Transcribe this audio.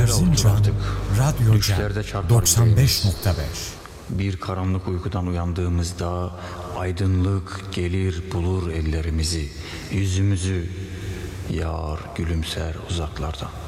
Erzincan Radyoca Düşlerde çarpar 95.5. Bir karanlık uykudan uyandığımızda aydınlık gelir bulur ellerimizi, yüzümüzü, yar gülümser uzaklardan.